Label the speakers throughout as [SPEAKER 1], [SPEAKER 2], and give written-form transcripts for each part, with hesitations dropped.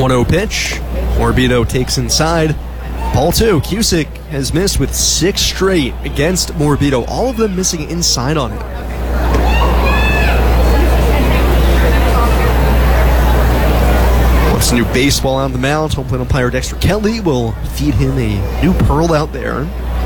[SPEAKER 1] 1-0 pitch. Morabito takes inside. Ball 2. Cusick has missed with 6 straight against Morabito. All of them missing inside on him. Wants a new baseball on the mound. Home plate umpire Dexter Kelly will feed him a new pearl out there.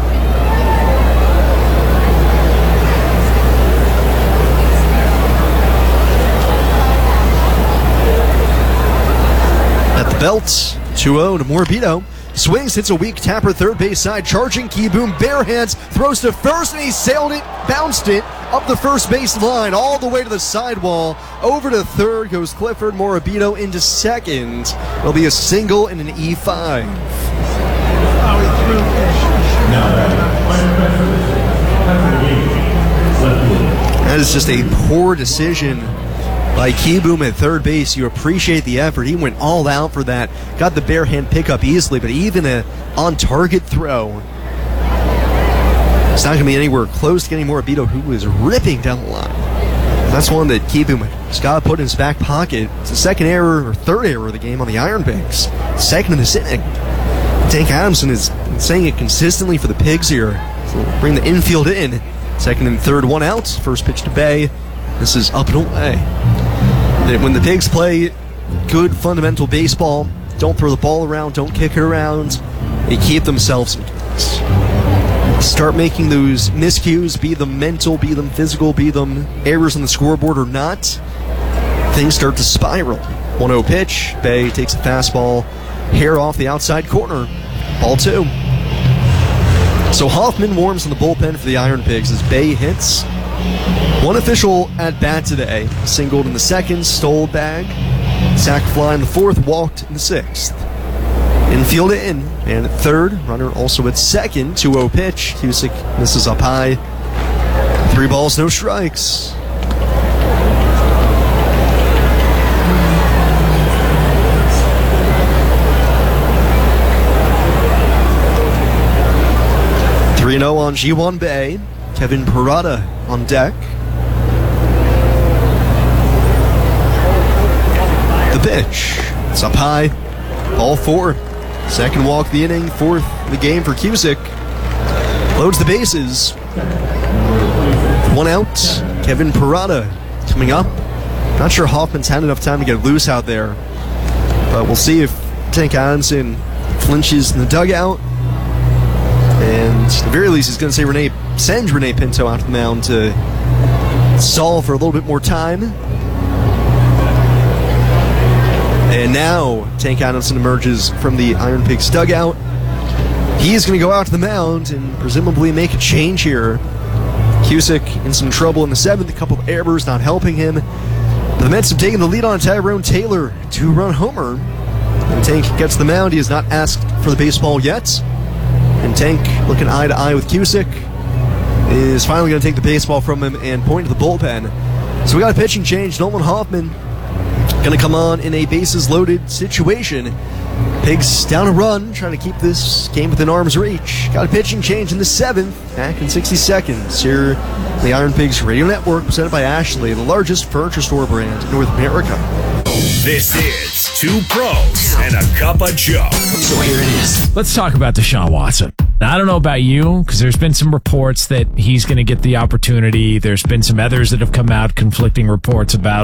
[SPEAKER 1] At the belt, 2-0 to Morabito. Swings, hits a weak tapper third base side, charging Kieboom, bare hands, throws to first, and he sailed it, bounced it up the first base line, all the way to the sidewall. Over to third goes Clifford. Morabito into second. It'll be a single and an E5. That is just a poor decision by Kieboom at third base. You appreciate the effort. He went all out for that. Got the bare hand pickup easily, but even an on-target throw, it's not going to be anywhere close to getting Morabito, who is ripping down the line. That's one that Kieboom has got to put in his back pocket. It's the second error, or third error of the game on the Iron Pigs. Second in this inning. Tank Adamson is saying it consistently for the Pigs here. So we'll bring the infield in. Second and third, 1 out. First pitch to Bay. This is up and away. When the Pigs play good fundamental baseball, don't throw the ball around, don't kick it around, they keep themselves in games. Start making those miscues, be them mental, be them physical, be them errors on the scoreboard or not, things start to spiral. 1-0 pitch, Bay takes a fastball, hair off the outside corner, ball 2. So Hoffman warms in the bullpen for the Iron Pigs as Bay hits. One official at bat today, singled in the second, stole bag, sack fly in the fourth, walked in the sixth. Infield in, and at third, runner also at second, 2-0 pitch. Cusick misses up high. 3 balls, no strikes. (3-0) on G1 Bay. Kevin Parada on deck. The pitch. It's up high. Ball 4. Second walk of the inning. Fourth of the game for Cusick. Loads the bases. 1 out. Kevin Parada coming up. Not sure Hoffman's had enough time to get loose out there. But we'll see if Tank Adamson flinches in the dugout. And at the very least, he's going to send Rene Pinto out to the mound to stall for a little bit more time. And now Tank Adamson emerges from the Iron Pigs dugout. He's going to go out to the mound and presumably make a change here. Cusick in some trouble in the 7th, a couple of errors not helping him. The Mets have taken the lead on Tyrone Taylor, 2-run homer. And Tank gets the mound. He has not asked for the baseball yet. And Tank, looking eye to eye with Cusick, is finally going to take the baseball from him and point to the bullpen. So we got a pitching change. Nolan Hoffman going to come on in a bases-loaded situation. Pigs down a run, trying to keep this game within arm's reach. Got a pitching change in the 7th, back in 60 seconds. Here on the Iron Pigs Radio Network, presented by Ashley, the largest furniture store brand in North America.
[SPEAKER 2] This is 2 Pros and a Cup of Joe.
[SPEAKER 3] So here it is.
[SPEAKER 4] Let's talk about Deshaun Watson. Now, I don't know about you, because there's been some reports that he's going to get the opportunity. There's been some others that have come out, conflicting reports about,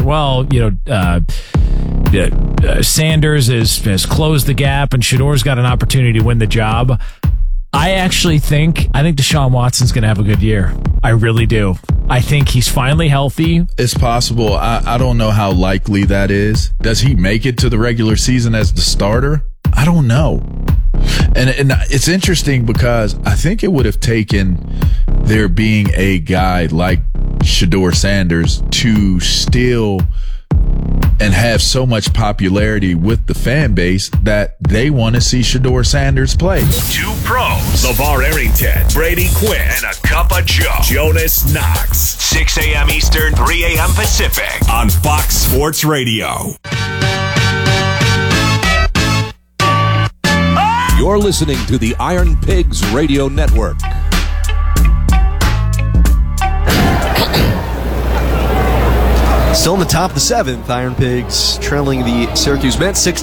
[SPEAKER 4] Sanders has closed the gap and Shador's got an opportunity to win the job. I think Deshaun Watson's going to have a good year. I really do. I think he's finally healthy.
[SPEAKER 5] It's possible. I don't know how likely that is. Does he make it to the regular season as the starter? I don't know. And it's interesting because I think it would have taken there being a guy like Shedeur Sanders to still and have so much popularity with the fan base that they want to see Shedeur Sanders play.
[SPEAKER 2] 2 Pros, LeVar Arrington, Brady Quinn, and a Cup of Joe. Jonas Knox, 6 a.m. Eastern, 3 a.m. Pacific on Fox Sports Radio.
[SPEAKER 6] You're listening to the Iron Pigs Radio Network.
[SPEAKER 1] Still in the top of the 7th, Iron Pigs trailing the Syracuse Mets 6